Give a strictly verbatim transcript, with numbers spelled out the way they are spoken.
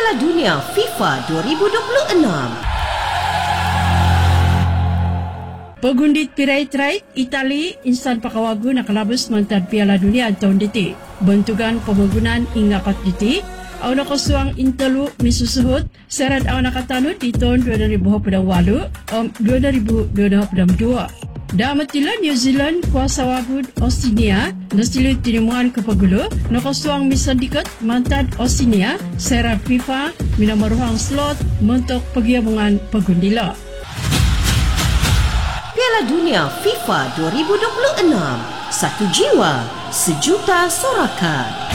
Piala Dunia FIFA dua ribu dua puluh enam. Pegundit pirai-terai Itali insan pakawagu nak kalabus mantan Piala Dunia tahun diti. Bentukan pembangunan ingapat diti. Au nak kosuang intelu misusuhut serat au nak katanut di tahun dua ribu dua puluh delapan um, dua ribu dua puluh dua. Damatila New Zealand kuasa wagut Australia nasilu tinimuan kepagulu nak kosuang misandikat mantan Australia serat FIFA mina maruhang slot mentok pergiabungan pegundila. Piala Dunia FIFA dua ribu dua puluh enam. Satu jiwa, sejuta sorakan.